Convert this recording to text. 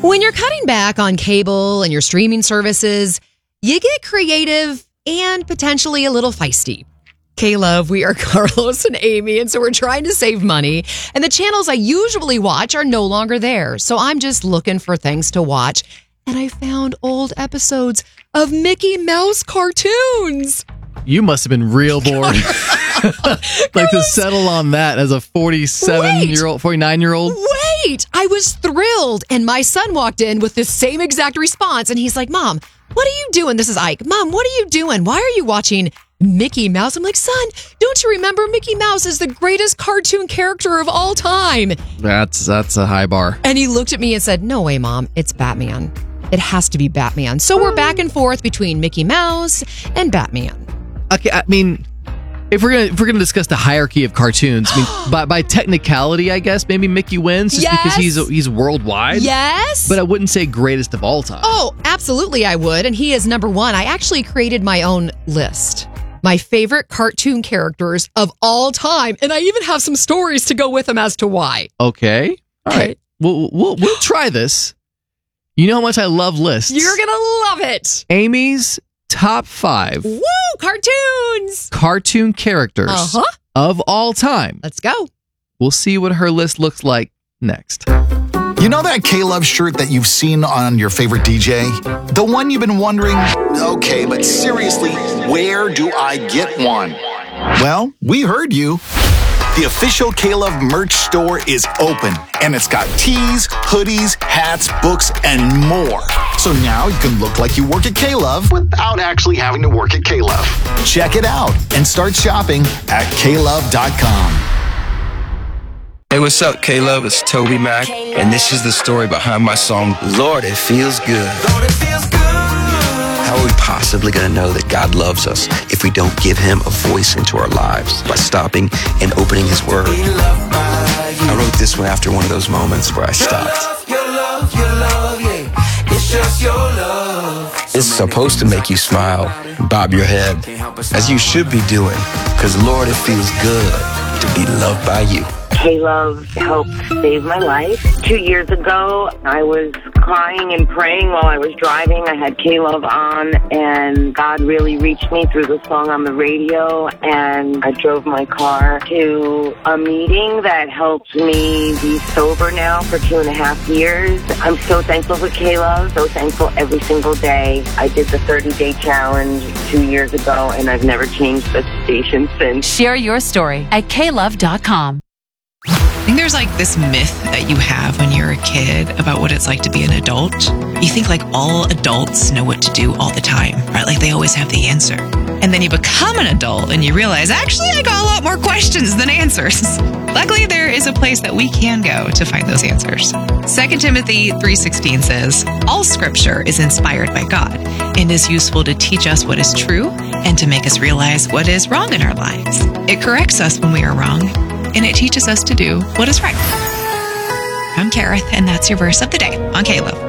When you're cutting back on cable and your streaming services, you get creative and potentially a little feisty. K-Love, we are Carlos and Amy, and so we're trying to save money. And the channels I usually watch are no longer there. So I'm just looking for things to watch. And I found old episodes of Mickey Mouse cartoons. You must have been real bored. Like to settle on that as a 49-year-old. Wait, I was thrilled. And my son walked in with the same exact response. And he's like, Mom, what are you doing? This is Ike. Mom, what are you doing? Why are you watching Mickey Mouse? I'm like, son, don't you remember Mickey Mouse is the greatest cartoon character of all time? That's a high bar. And he looked at me and said, no way, Mom, it's Batman. It has to be Batman. So we're back and forth between Mickey Mouse and Batman. Okay, I mean, if we're gonna discuss the hierarchy of cartoons, I mean, by technicality, I guess maybe Mickey wins just because he's worldwide. Yes, but I wouldn't say greatest of all time. Oh, absolutely, I would, and he is number one. I actually created my own list, my favorite cartoon characters of all time, and I even have some stories to go with them as to why. Okay, all right, we'll try this. You know how much I love lists. You're gonna love it. Amy's top 5. Woo! Cartoons! Cartoon characters of all time. Let's go. We'll see what her list looks like next. You know that K-Love shirt that you've seen on your favorite DJ? The one you've been wondering, okay, but seriously, where do I get one? Well, we heard you. The official K-Love merch store is open, and it's got tees, hoodies, hats, books, and more. So now you can look like you work at K-Love without actually having to work at K-Love. Check it out and start shopping at klove.com. Hey, what's up, K-Love? It's Toby Mac, and this is the story behind my song, Lord, It Feels Good. Lord, it feels good. How are we possibly going to know that God loves us if we don't give him a voice into our lives by stopping and opening his word? I wrote this one after one of those moments where I stopped. Your love, yeah. It's just your love. It's supposed to make you smile, bob your head, as you should be doing, because Lord, it feels good to be loved by you. K-Love helped save my life. 2 years ago, I was crying and praying while I was driving. I had K-Love on, and God really reached me through the song on the radio, and I drove my car to a meeting that helped me be sober now for 2.5 years. I'm so thankful for K-Love, so thankful every single day. I did the 30-day challenge 2 years ago, and I've never changed the station since. Share your story at klove.com. I think there's like this myth that you have when you're a kid about what it's like to be an adult. You think like all adults know what to do all the time, right? Like they always have the answer. And then you become an adult and you realize, actually, I got a lot more questions than answers. Luckily, there is a place that we can go to find those answers. 2 Timothy 3:16 says, all scripture is inspired by God and is useful to teach us what is true and to make us realize what is wrong in our lives. It corrects us when we are wrong, and it teaches us to do what is right. I'm Kareth, and that's your verse of the day on K-Love.